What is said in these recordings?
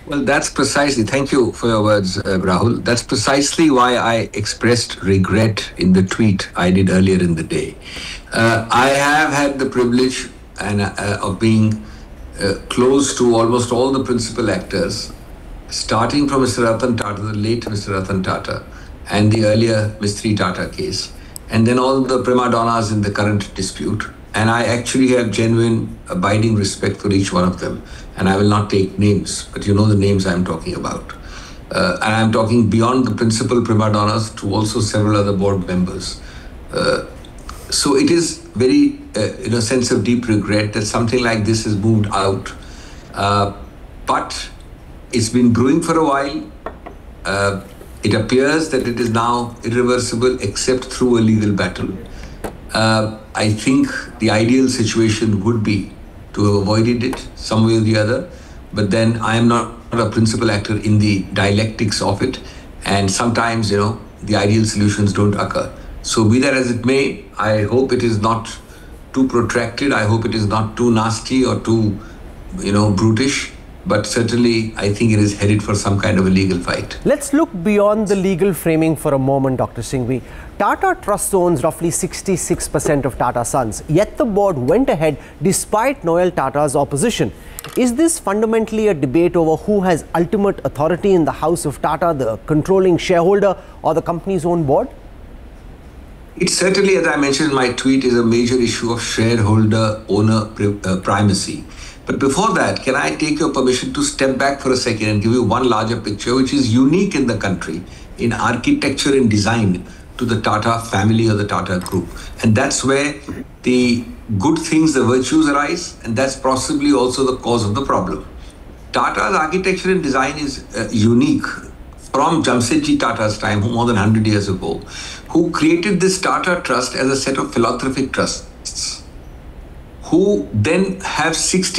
Well, that's precisely, thank you for your words, Rahul. That's precisely why I expressed regret in the tweet I did earlier in the day. I have had the privilege of being close to almost all the principal actors, starting from Mr. Ratan Tata, the late Mr. Ratan Tata, and the earlier Mistry Tata case, and then all the prima donnas in the current dispute. And I actually have genuine, abiding respect for each one of them. And I will not take names, but you know the names I'm talking about. And I'm talking beyond the principal prima donnas to also several other board members. So it is very, in a sense of deep regret that something like this has moved out. But it's been brewing for a while. It appears that it is now irreversible except through a legal battle. I think the ideal situation would be to have avoided it some way or the other, but then I am not a principal actor in the dialectics of it, and sometimes, the ideal solutions don't occur. So be that as it may, I hope it is not too protracted, I hope it is not too nasty or too, brutish, but certainly I think it is headed for some kind of a legal fight. Let's look beyond the legal framing for a moment, Dr. Singhvi. Tata Trust owns roughly 66% of Tata Sons, yet the board went ahead despite Noel Tata's opposition. Is this fundamentally a debate over who has ultimate authority in the house of Tata, the controlling shareholder or the company's own board? It certainly, as I mentioned in my tweet, is a major issue of shareholder-owner primacy. But before that, can I take your permission to step back for a second and give you one larger picture, which is unique in the country in architecture and design to the Tata family or the Tata group. And that's where the good things, the virtues arise, and that's possibly also the cause of the problem. Tata's architecture and design is unique from Jamsetji Tata's time, more than 100 years ago, who created this Tata Trust as a set of philanthropic trusts, who then have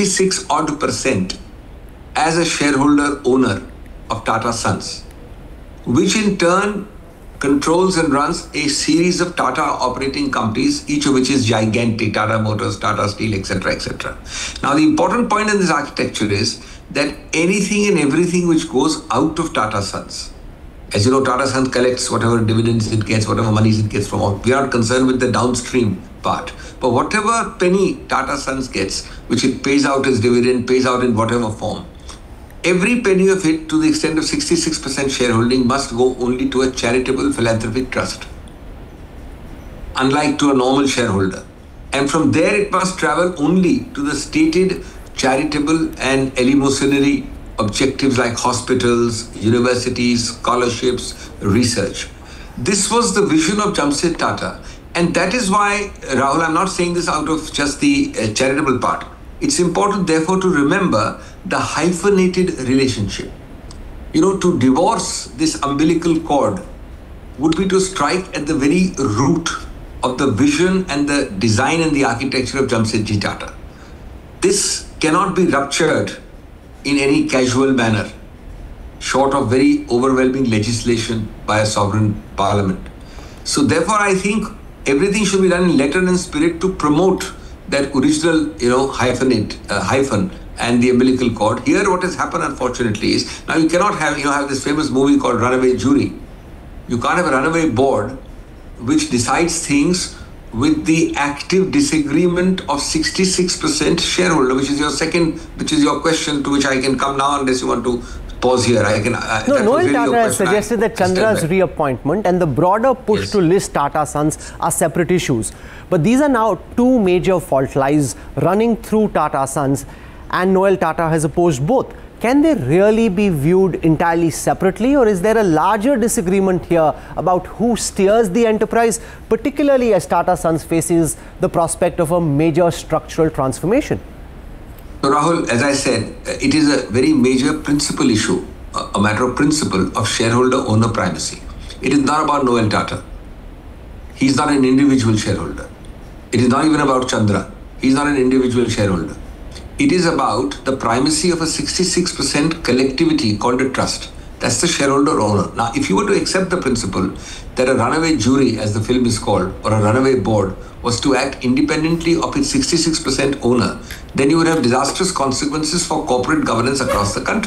66% as a shareholder owner of Tata Sons, which in turn controls and runs a series of Tata operating companies, each of which is gigantic, Tata Motors, Tata Steel, etc., etc. Now, the important point in this architecture is that anything and everything which goes out of Tata Sons, as you know, Tata Sons collects whatever dividends it gets, whatever monies it gets from all. We are not concerned with the downstream part. But whatever penny Tata Sons gets, which it pays out as dividend, pays out in whatever form, every penny of it, to the extent of 66% shareholding, must go only to a charitable philanthropic trust, unlike to a normal shareholder. And from there, it must travel only to the stated charitable and eleemosynary objectives like hospitals, universities, scholarships, research. This was the vision of Jamset Tata. And that is why, Rahul, I'm not saying this out of just the charitable part. It's important, therefore, to remember the hyphenated relationship. To divorce this umbilical cord would be to strike at the very root of the vision and the design and the architecture of Jamsetji Tata. This cannot be ruptured in any casual manner, short of very overwhelming legislation by a sovereign parliament. So therefore, I think everything should be done in letter and spirit to promote that original, hyphen and the umbilical cord. Here, what has happened, unfortunately, is now you cannot have this famous movie called Runaway Jury. You can't have a runaway board which decides things with the active disagreement of 66% shareholder, which is your question, to which I can come now unless you want to pause here. Noel Tata has suggested that Chandra's reappointment and the broader push to list Tata Sons are separate issues. But these are now two major fault lines running through Tata Sons, and Noel Tata has opposed both. Can they really be viewed entirely separately, or is there a larger disagreement here about who steers the enterprise, particularly as Tata Sons faces the prospect of a major structural transformation? So Rahul, as I said, it is a very major principal issue, a matter of principle of shareholder-owner primacy. It is not about Noel Tata. He is not an individual shareholder. It is not even about Chandra. He is not an individual shareholder. It is about the primacy of a 66% collectivity called a trust. That's the shareholder owner. Now, if you were to accept the principle that a runaway jury, as the film is called, or a runaway board, was to act independently of its 66% owner, then you would have disastrous consequences for corporate governance across the country.